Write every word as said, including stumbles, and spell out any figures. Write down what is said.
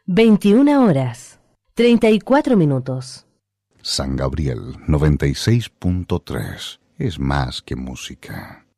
veintiuna horas, treinta y cuatro minutos. San Gabriel noventa y seis punto tres es más que música.